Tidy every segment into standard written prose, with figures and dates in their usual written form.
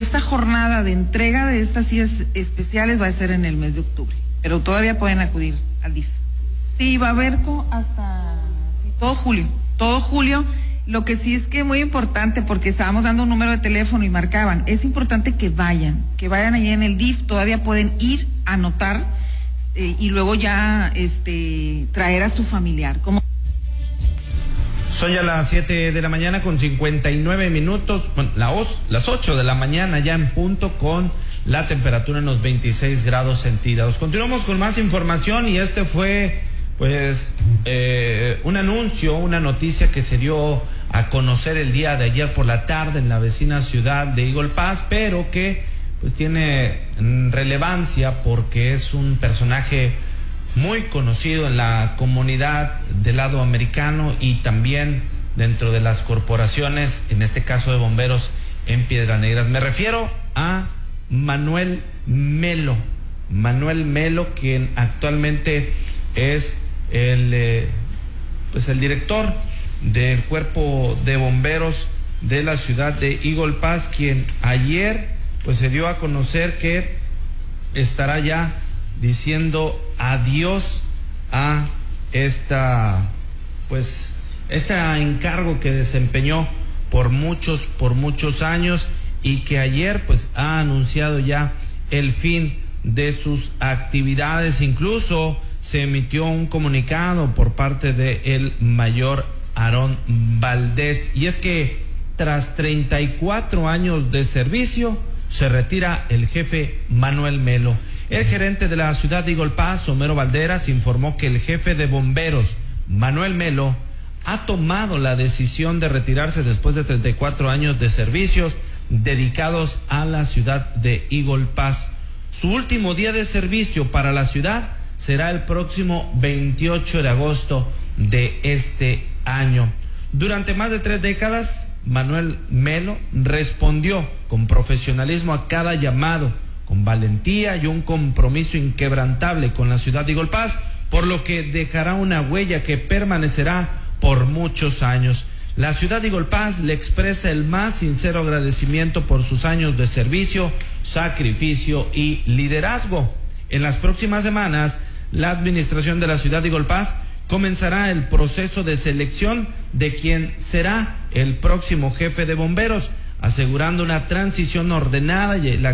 esta jornada de entrega de estas sillas especiales va a ser en el mes de octubre, pero todavía pueden acudir al DIF. Sí, va a haber hasta todo julio. Lo que sí es que es muy importante, porque estábamos dando un número de teléfono y marcaban, es importante que vayan allí en el DIF, todavía pueden ir a anotar y luego ya traer a su familiar. Son ya las 7 de la mañana con 59 minutos, bueno, las 8 de la mañana ya en punto, con la temperatura en los 26 grados centígrados. Continuamos con más información y este fue pues un anuncio, una noticia que se dio a conocer el día de ayer por la tarde en la vecina ciudad de Eagle Pass, pero que pues tiene relevancia porque es un personaje muy conocido en la comunidad del lado americano y también dentro de las corporaciones, en este caso de bomberos en Piedras Negras. Me refiero a Manuel Melo, quien actualmente es el director del cuerpo de bomberos de la ciudad de Eagle Pass, quien ayer pues se dio a conocer que estará ya diciendo adiós a este encargo que desempeñó por muchos años, y que ayer pues ha anunciado ya el fin de sus actividades. Incluso se emitió un comunicado por parte de el mayor Aarón Valdés, y es que tras 34 años de servicio se retira el jefe Manuel Melo. El gerente de la ciudad de Eagle Pass, Homero Valderas, informó que el jefe de bomberos, Manuel Melo, ha tomado la decisión de retirarse después de 34 años de servicios dedicados a la ciudad de Eagle Pass. Su último día de servicio para la ciudad será el próximo 28 de agosto de este año. Durante más de 3 décadas, Manuel Melo respondió con profesionalismo a cada llamado, con valentía y un compromiso inquebrantable con la ciudad de Eagle Pass, por lo que dejará una huella que permanecerá por muchos años. La ciudad de Eagle Pass le expresa el más sincero agradecimiento por sus años de servicio, sacrificio y liderazgo. En las próximas semanas, la administración de la ciudad de Eagle Pass comenzará el proceso de selección de quien será el próximo jefe de bomberos, asegurando una transición ordenada y la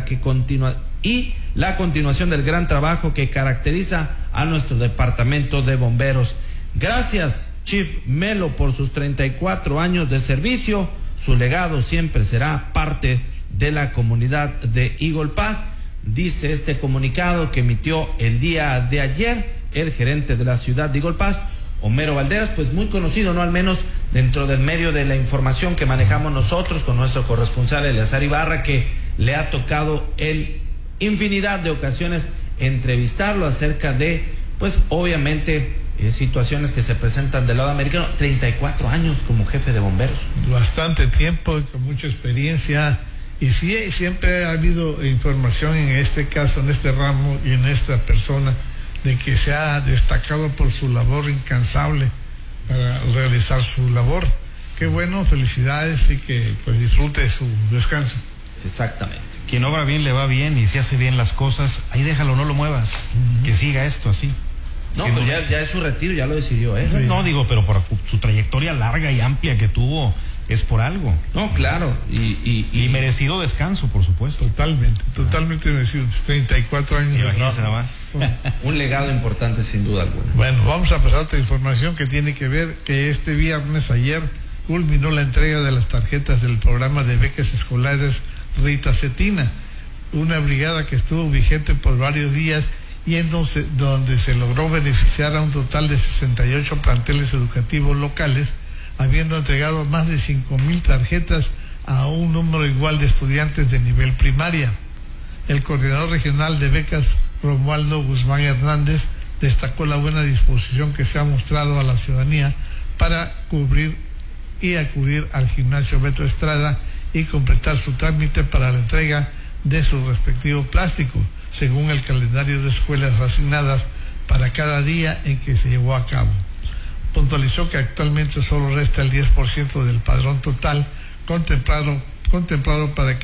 continuación del gran trabajo que caracteriza a nuestro departamento de bomberos. Gracias, Chief Melo, por sus 34 años de servicio. Su legado siempre será parte de la comunidad de Eagle Pass, dice este comunicado que emitió el día de ayer el gerente de la ciudad de Eagle Pass, Homero Valderas, pues muy conocido, ¿no? Al menos dentro del medio de la información que manejamos nosotros con nuestro corresponsal Eleazar Ibarra, que le ha tocado en infinidad de ocasiones entrevistarlo acerca de, pues obviamente, situaciones que se presentan del lado americano. 34 años como jefe de bomberos. Bastante tiempo y con mucha experiencia. Y sí, siempre ha habido información en este caso, en este ramo y en esta persona, de que se ha destacado por su labor incansable para realizar su labor. Qué bueno, felicidades, y que pues disfrute su descanso. Exactamente. Quien obra bien le va bien, y si hace bien las cosas, ahí déjalo, no lo muevas. Que siga esto así. No, pues ya es su retiro, ya lo decidió, ¿eh? Sí. No, digo, pero por su trayectoria larga y amplia que tuvo, es por algo. No, claro. Y merecido descanso, por supuesto. Totalmente merecido. 34 años. Imagínense nada más. Un legado importante, sin duda alguna. Bueno, vamos a pasar a otra información que tiene que ver que este viernes, ayer, culminó la entrega de las tarjetas del programa de becas escolares Rita Cetina, una brigada que estuvo vigente por varios días y donde se logró beneficiar a un total de 68 planteles educativos locales, habiendo entregado más de 5,000 tarjetas a un número igual de estudiantes de nivel primaria. El coordinador regional de becas, Romualdo Guzmán Hernández, destacó la buena disposición que se ha mostrado a la ciudadanía para cubrir y acudir al gimnasio Beto Estrada y completar su trámite para la entrega de su respectivo plástico, según el calendario de escuelas asignadas para cada día en que se llevó a cabo. Puntualizó que actualmente solo resta el 10% del padrón total contemplado para que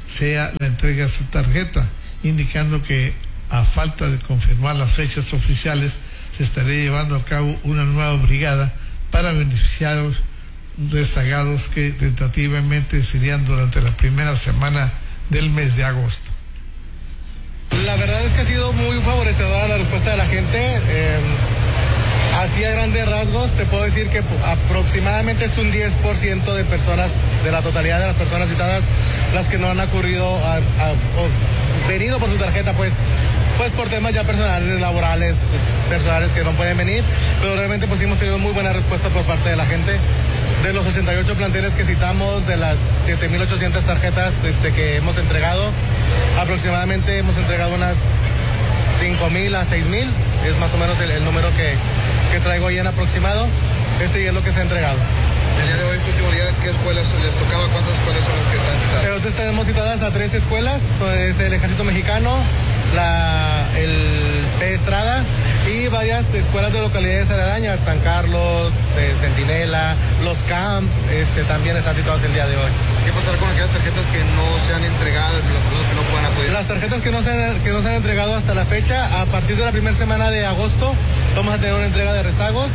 sea la entrega de su tarjeta, indicando que a falta de confirmar las fechas oficiales se estaría llevando a cabo una nueva brigada para beneficiarios rezagados que tentativamente serían durante la primera semana del mes de agosto. La verdad es que ha sido muy favorecedora la respuesta de la gente. Así a grandes rasgos te puedo decir que aproximadamente es un 10% de personas, de la totalidad de las personas citadas, las que no han acudido o venido por su tarjeta, pues por temas ya personales, laborales, personales que no pueden venir, pero realmente pues hemos tenido muy buena respuesta por parte de la gente. De los 88 planteles que citamos, de las 7.800 tarjetas que hemos entregado, aproximadamente hemos entregado unas 5.000 a 6.000, es más o menos el número que traigo ahí en aproximado, y es lo que se ha entregado. El día de hoy, su último día, ¿qué escuelas les tocaba? ¿Cuántas escuelas son las que están citadas? Entonces tenemos citadas a 3 escuelas, es el Ejército Mexicano, el P. Estrada y varias escuelas de localidades aledañas, San Carlos, Centinela, Los Camp, también están citados el día de hoy. ¿Qué pasará con aquellas tarjetas que no sean entregadas y las personas que no puedan acudir? Las tarjetas que no se han entregado hasta la fecha, a partir de la primera semana de agosto, vamos a tener una entrega de rezagos.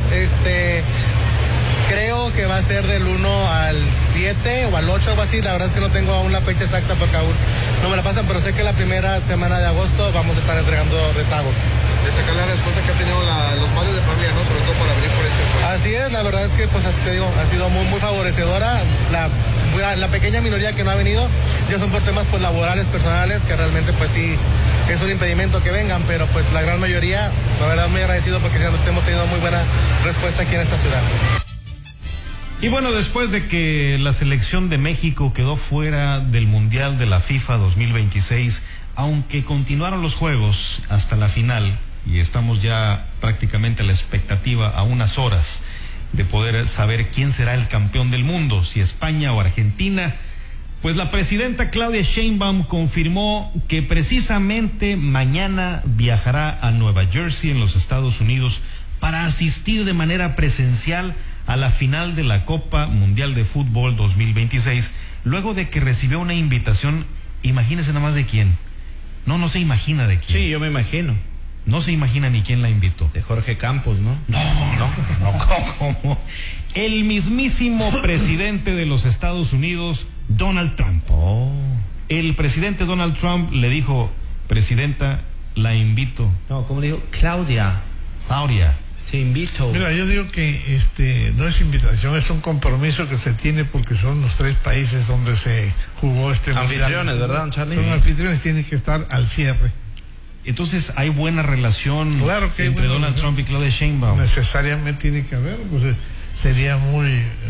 Creo que va a ser del 1 al 7 o al 8, algo así. La verdad es que no tengo aún la fecha exacta porque aún no me la pasan, pero sé que la primera semana de agosto vamos a estar entregando rezagos. Destacar la respuesta que han tenido los padres de familia, ¿no? Sobre todo para venir por este juego. Así es, la verdad es que, pues, te digo, ha sido muy, muy favorecedora. La pequeña minoría que no ha venido ya son por temas, pues, laborales, personales, que realmente, pues, sí, es un impedimento que vengan, pero, pues, la gran mayoría, la verdad, muy agradecido porque hemos tenido muy buena respuesta aquí en esta ciudad. Y bueno, después de que la selección de México quedó fuera del Mundial de la FIFA 2026, aunque continuaron los juegos hasta la final, y estamos ya prácticamente a la expectativa a unas horas de poder saber quién será el campeón del mundo, si España o Argentina, pues la presidenta Claudia Sheinbaum confirmó que precisamente mañana viajará a Nueva Jersey, en los Estados Unidos, para asistir de manera presencial a la final de la Copa Mundial de Fútbol 2026, luego de que recibió una invitación, imagínese nada más de quién. No se imagina de quién. Sí, yo me imagino. No se imagina ni quién la invitó. De Jorge Campos, ¿no? No, ¿cómo? El mismísimo presidente de los Estados Unidos, Donald Trump. El presidente Donald Trump le dijo: presidenta, la invito. No, ¿cómo le dijo? Claudia. Te invito. Mira, yo digo que no es invitación, es un compromiso que se tiene porque son los 3 países donde se jugó anfitriones, ¿verdad, Charlie? Son anfitriones, tienen que estar al cierre. Entonces hay buena relación, claro que entre Donald Trump y Claudia Sheinbaum. Necesariamente tiene que haber, pues sería muy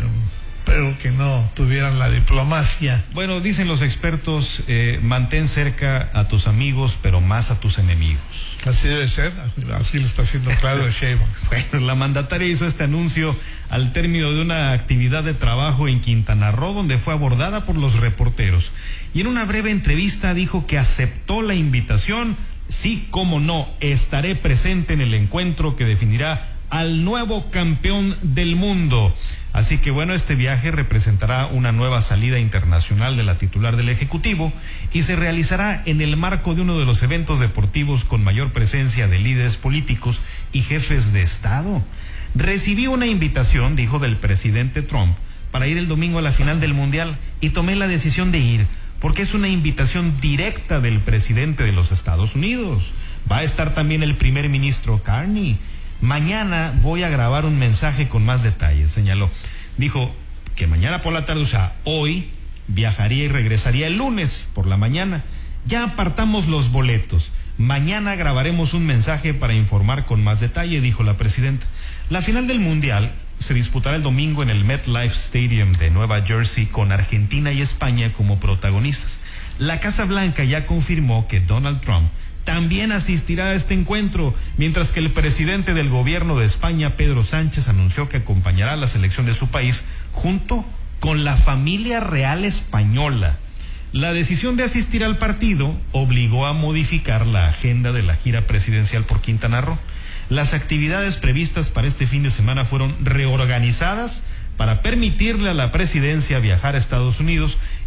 pero que no tuvieran la diplomacia. Bueno, dicen los expertos, mantén cerca a tus amigos, pero más a tus enemigos. Así debe ser, así lo está haciendo Claudia Sheinbaum. Bueno, la mandataria hizo este anuncio al término de una actividad de trabajo en Quintana Roo, donde fue abordada por los reporteros. Y en una breve entrevista dijo que aceptó la invitación. Sí, cómo no, estaré presente en el encuentro que definirá al nuevo campeón del mundo. Así que bueno, este viaje representará una nueva salida internacional de la titular del Ejecutivo y se realizará en el marco de uno de los eventos deportivos con mayor presencia de líderes políticos y jefes de Estado. Recibí una invitación, dijo, del presidente Trump para ir el domingo a la final del Mundial y tomé la decisión de ir porque es una invitación directa del presidente de los Estados Unidos. Va a estar también el primer ministro Carney. Mañana voy a grabar un mensaje con más detalles, señaló. Dijo que mañana por la tarde, o sea, hoy, viajaría y regresaría el lunes por la mañana. Ya apartamos los boletos. Mañana grabaremos un mensaje para informar con más detalle, dijo la presidenta. La final del Mundial se disputará el domingo en el MetLife Stadium de Nueva Jersey con Argentina y España como protagonistas. La Casa Blanca ya confirmó que Donald Trump también asistirá a este encuentro, mientras que el presidente del gobierno de España, Pedro Sánchez, anunció que acompañará a la selección de su país junto con la familia real española. La decisión de asistir al partido obligó a modificar la agenda de la gira presidencial por Quintana Roo. Las actividades previstas para este fin de semana fueron reorganizadas para permitirle a la presidencia viajar a Estados Unidos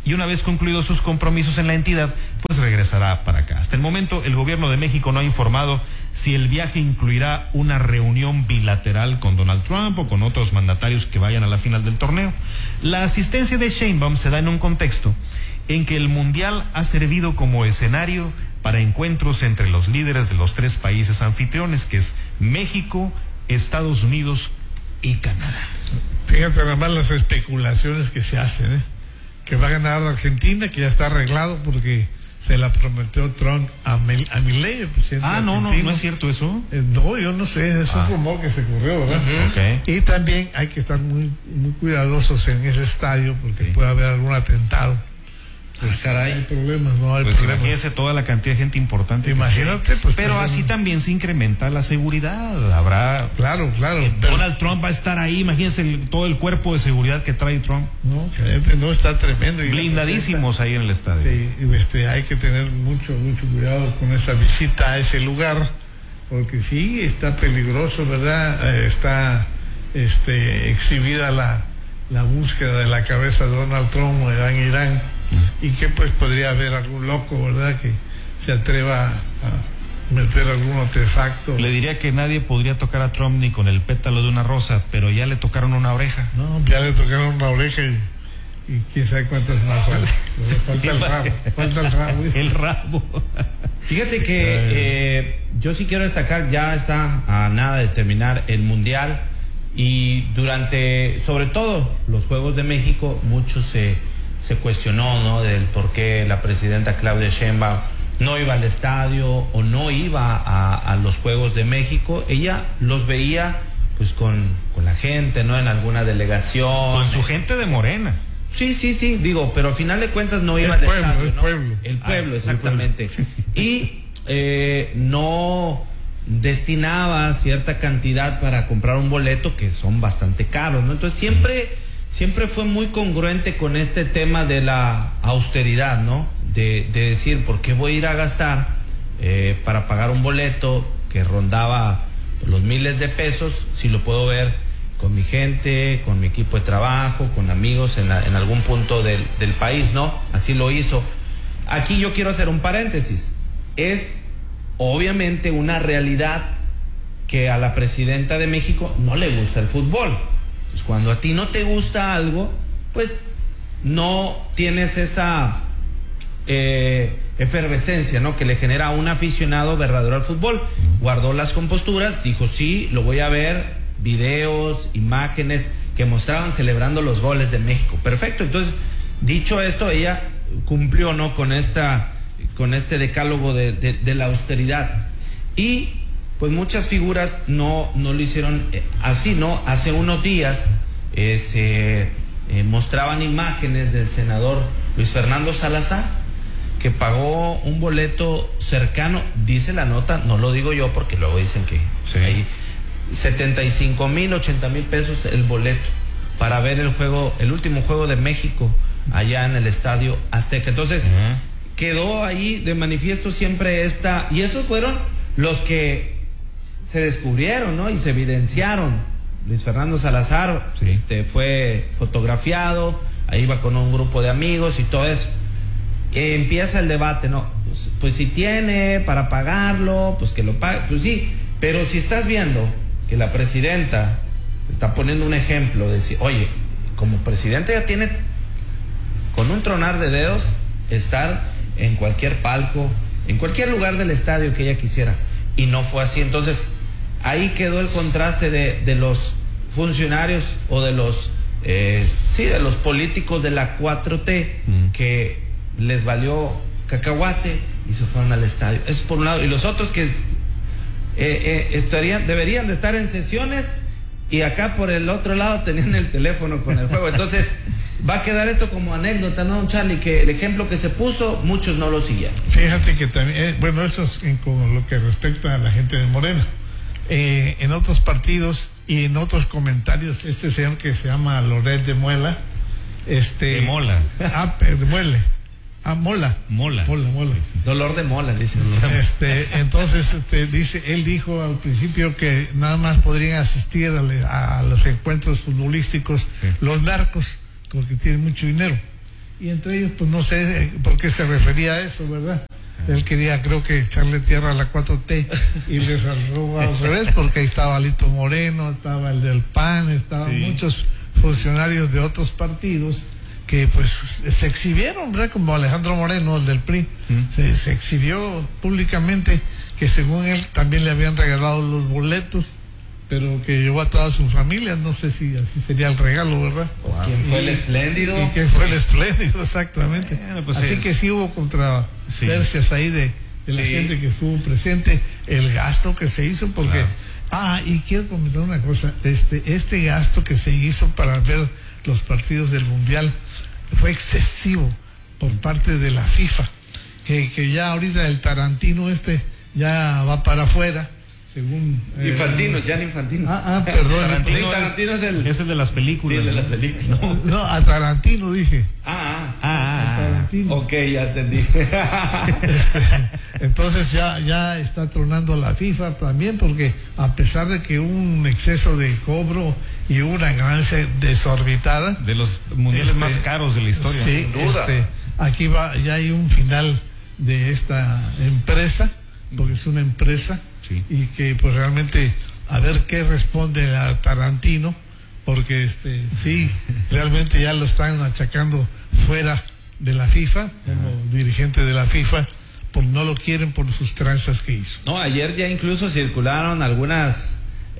y una vez concluidos sus compromisos en la entidad, pues regresará para acá. Hasta el momento, el gobierno de México no ha informado si el viaje incluirá una reunión bilateral con Donald Trump o con otros mandatarios que vayan a la final del torneo. La asistencia de Sheinbaum se da en un contexto en que el Mundial ha servido como escenario para encuentros entre los líderes de los 3 países anfitriones, que es México, Estados Unidos y Canadá. Fíjate nada más las especulaciones que se hacen, que va a ganar Argentina, que ya está arreglado porque se la prometió Trump a Milei, el presidente argentino. No es cierto eso. No, yo no sé, es un rumor que se corrió, ¿verdad? Okay. Y también hay que estar muy, muy cuidadosos en ese estadio porque puede haber algún atentado. Pues caray. Hay problemas, no hay Pues problemas. imagínese toda la cantidad de gente importante. Imagínate, pues. Pero pues, así también se incrementa la seguridad. Habrá. Claro. Donald Trump va a estar ahí. Imagínense todo el cuerpo de seguridad que trae Trump. No, cállate, no, está tremendo. Blindadísimos ahí en el estadio. Sí, hay que tener mucho cuidado con esa visita a ese lugar, porque sí, está peligroso, ¿verdad? Está exhibida la búsqueda de la cabeza de Donald Trump en Irán. Y que pues podría haber algún loco, ¿verdad?, que se atreva a meter algún artefacto. Le diría que nadie podría tocar a Trump ni con el pétalo de una rosa, pero ya le tocaron una oreja. No, ya le tocaron una oreja y quién sabe cuántas más hay. Falta el rabo. El rabo. Fíjate que yo sí quiero destacar, ya está a nada de terminar el Mundial y durante, sobre todo, los Juegos de México, mucho se cuestionó, ¿no?, del por qué la presidenta Claudia Sheinbaum no iba al estadio o no iba a los Juegos de México. Ella los veía pues con la gente, ¿no?, en alguna delegación. Con su gente de Morena. Sí, digo, pero al final de cuentas no iba al estadio, ¿no? El pueblo, exactamente. El pueblo. Y no destinaba cierta cantidad para comprar un boleto, que son bastante caros, ¿no? Entonces siempre fue muy congruente con este tema de la austeridad, ¿no? De decir, ¿por qué voy a ir a gastar para pagar un boleto que rondaba los miles de pesos si lo puedo ver con mi gente, con mi equipo de trabajo, con amigos en algún punto del país, ¿no? Así lo hizo. Aquí yo quiero hacer un paréntesis. Es obviamente una realidad que a la presidenta de México no le gusta el fútbol. Pues cuando a ti no te gusta algo, pues no tienes esa efervescencia, ¿no?, que le genera a un aficionado verdadero al fútbol. Guardó las composturas, dijo sí, lo voy a ver, videos, imágenes que mostraban celebrando los goles de México. Perfecto. Entonces, dicho esto, ella cumplió, ¿no?, con este decálogo de la austeridad. Y pues muchas figuras no lo hicieron así, ¿no? Hace unos días se mostraban imágenes del senador Luis Fernando Salazar, que pagó un boleto cercano, dice la nota, no lo digo yo porque luego dicen que hay 75,000, 80,000 pesos el boleto para ver el último juego de México allá en el Estadio Azteca. Entonces quedó ahí de manifiesto siempre y esos fueron los que se descubrieron, ¿no?, y se evidenciaron. Luis Fernando Salazar fue fotografiado, ahí iba con un grupo de amigos y todo eso. Empieza el debate, ¿no? Pues si tiene para pagarlo, pues que lo pague, pues sí, pero si estás viendo que la presidenta está poniendo un ejemplo de decir, oye, como presidenta ya tiene con un tronar de dedos estar en cualquier palco, en cualquier lugar del estadio que ella quisiera, y no fue así. Entonces ahí quedó el contraste de los funcionarios o de los políticos de la 4T que les valió cacahuate y se fueron al estadio. Eso por un lado. Y los otros que deberían de estar en sesiones y acá por el otro lado tenían el teléfono con el juego. Entonces va a quedar esto como anécdota, ¿no, don Charlie? Que el ejemplo que se puso, muchos no lo siguieron. Fíjate que también, bueno, eso es con lo que respecta a la gente de Morena. En otros partidos y en otros comentarios, este señor que se llama Loret de Mola. De Mola. Mola. Sí. Dolor de mola, dicen. Entonces, él dijo al principio que nada más podrían asistir a los encuentros futbolísticos los narcos, porque tienen mucho dinero. y entre ellos, pues no sé por qué se refería a eso, ¿verdad? Él quería, creo que, echarle tierra a la 4T y les arrojó al revés, porque ahí estaba Alito Moreno, estaba el del PAN, estaban muchos funcionarios de otros partidos que pues se exhibieron, ¿verdad? Como Alejandro Moreno, el del PRI, se exhibió públicamente que según él también le habían regalado los boletos, pero que llevó a toda su familia. No sé si así sería el regalo, ¿verdad? Pues ¿quién fue el espléndido? ¿Y quién fue el espléndido? Exactamente. Pues así que sí hubo controversias ahí de la gente que estuvo presente, el gasto que se hizo, porque... y quiero comentar una cosa, este gasto que se hizo para ver los partidos del Mundial fue excesivo por parte de la FIFA, que ya ahorita el Tarantino ya va para afuera, según... Gianni Infantino. Perdón. Tarantino es el de las películas. Sí, el de las películas. No, a Tarantino dije. Tarantino. Ok, ya entendí. Entonces ya está tronando la FIFA también, porque a pesar de que hubo un exceso de cobro y una ganancia desorbitada. De los mundiales más caros de la historia. Sí, sin duda. Aquí ya hay un final de esta empresa, porque es una empresa, y que pues realmente a ver qué responde a Tarantino, porque realmente ya lo están achacando fuera de la FIFA, como dirigente de la FIFA, pues no lo quieren por sus tranzas que hizo. No, ayer ya incluso circularon algunos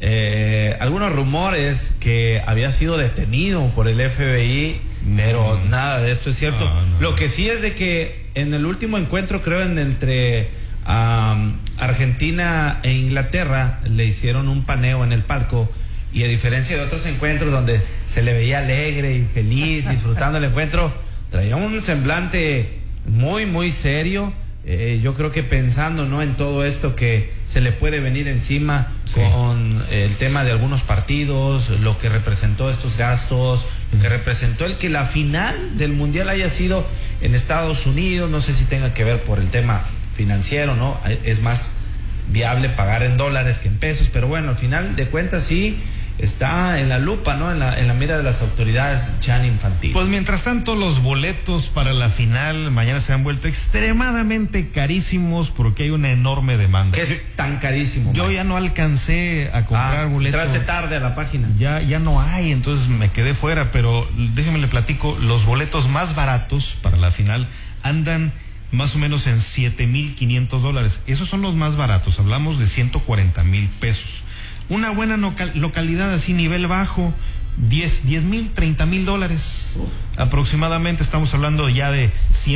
rumores que había sido detenido por el FBI, pero nada de esto es cierto. No. Lo que sí es de que en el último encuentro, creo, entre Argentina e Inglaterra, le hicieron un paneo en el palco, y a diferencia de otros encuentros donde se le veía alegre y feliz, disfrutando el encuentro, traía un semblante muy, muy serio. Yo creo que pensando, ¿no?, en todo esto que se le puede venir encima con el tema de algunos partidos, lo que representó estos gastos, lo que representó el que la final del Mundial haya sido en Estados Unidos. No sé si tenga que ver por el tema financiero, ¿no? Es más viable pagar en dólares que en pesos, pero bueno, al final de cuentas sí está en la lupa, ¿no? En la mira de las autoridades Gianni Infantino. Pues mientras tanto, los boletos para la final mañana se han vuelto extremadamente carísimos porque hay una enorme demanda. ¿Qué es tan carísimo? Yo ya no alcancé a comprar boletos. Entraste tarde a la página. Ya no hay, entonces me quedé fuera, pero déjeme le platico, los boletos más baratos para la final andan más o menos en $7,500. Esos son los más baratos, hablamos de 140,000 pesos. Una buena localidad así, nivel bajo, $10,000, $30,000 aproximadamente. Estamos hablando ya de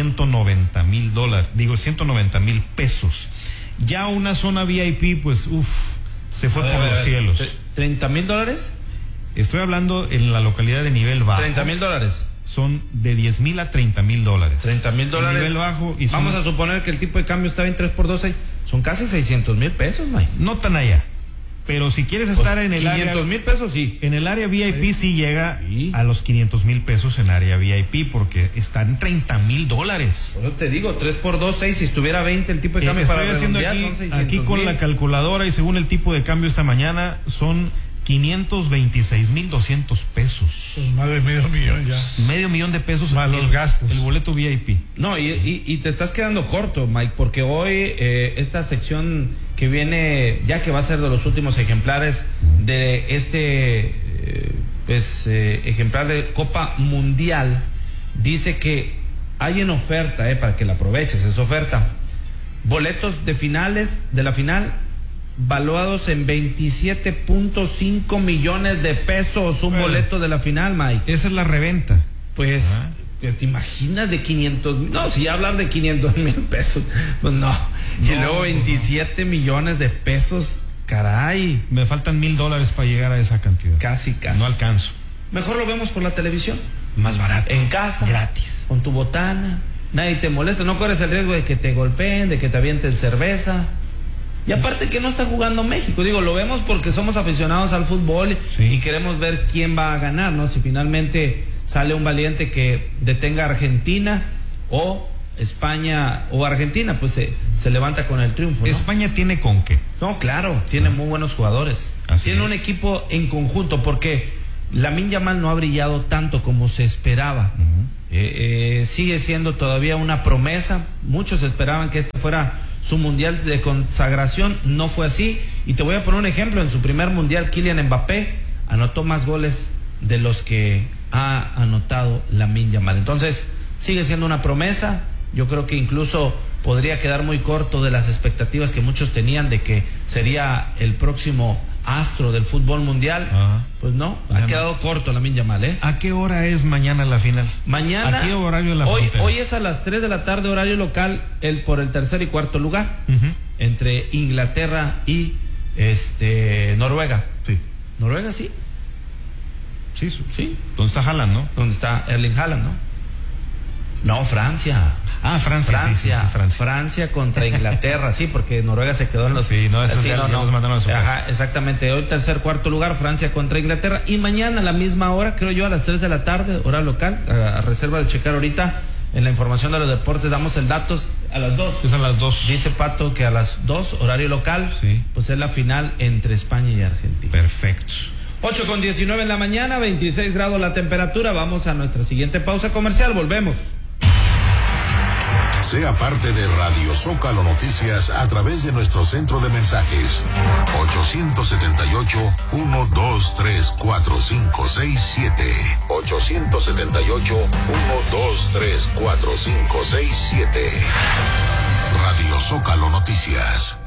$190,000 pesos. Ya una zona VIP, pues se fue por los cielos. $30,000. Estoy hablando en la localidad de nivel bajo. $30,000 son de $10,000 a $30,000. $30,000 nivel bajo. Y vamos a suponer que el tipo de cambio está en 3x2, son casi 600,000 pesos, Mike. No tan allá. Pero si quieres estar en el área, 500,000 pesos sí. En el área VIP sí llega a los 500,000 pesos en área VIP, porque están en $30,000. Yo te digo, 3x2, 6, si estuviera 20 el tipo de cambio para redondear, son 600,000. Aquí con la calculadora, y según el tipo de cambio esta mañana, son 526,200 pesos. Pues más de $500,000 ya. $500,000 de pesos más los gastos. El boleto VIP. No, y te estás quedando corto, Mike, porque hoy esta sección que viene, ya que va a ser de los últimos ejemplares de ejemplar de Copa Mundial, dice que hay en oferta, para que la aproveches, es oferta, boletos de la final, valuados en 27.5 millones de pesos, un boleto de la final, Mike. Esa es la reventa. Pues, ¿te imaginas de 500,000? No, si ya hablan de 500,000 pesos, pues no. Y luego 27 millones de pesos, caray. Me faltan $1,000 para llegar a esa cantidad. Casi. No alcanzo. Mejor lo vemos por la televisión. Más barato. En casa. Gratis. Con tu botana. Nadie te molesta. No corres el riesgo de que te golpeen, de que te avienten cerveza. Y aparte que no está jugando México. Digo, lo vemos porque somos aficionados al fútbol y queremos ver quién va a ganar, ¿no? Si finalmente sale un valiente que detenga a Argentina o España o Argentina, pues se levanta con el triunfo, ¿no? España tiene con qué. No, claro, tiene muy buenos jugadores. Tiene un equipo en conjunto, porque Lamine Yamal no ha brillado tanto como se esperaba. sigue siendo todavía una promesa. Muchos esperaban que este fuera su mundial de consagración, no fue así. Y te voy a poner un ejemplo: en su primer mundial, Kylian Mbappé anotó más goles de los que ha anotado Lamine Yamal. Entonces sigue siendo una promesa. Yo creo que incluso podría quedar muy corto de las expectativas que muchos tenían de que sería el próximo astro del fútbol mundial. Ajá. Pues no, ha quedado corto Lamine Yamal, ¿eh? ¿A qué hora es mañana la final? Mañana. ¿A qué horario la frontera? Hoy es a las 3 de la tarde, horario local, por el tercer y cuarto lugar, entre Inglaterra y Noruega. Sí. ¿Noruega sí? Sí. ¿Dónde está Haaland, no? ¿Dónde está Erling Haaland, no? No, Francia. Ah, Francia. Francia contra Inglaterra, sí, porque Noruega se quedó en los... Sí, no, esos ya los mandaron a su casa. Ajá, exactamente. Hoy tercer, cuarto lugar, Francia contra Inglaterra. Y mañana a la misma hora, creo yo, a las 3 de la tarde, hora local, a reserva de checar ahorita en la información de los deportes, damos el dato a las 2. Es a las 2. Dice Pato que a las 2, horario local, sí, pues es la final entre España y Argentina. Perfecto. 8:19 en la mañana, 26 grados la temperatura. Vamos a nuestra siguiente pausa comercial, volvemos. Sea parte de Radio Zócalo Noticias a través de nuestro centro de mensajes 878-123-4567 878-123-4567. Radio Zócalo Noticias.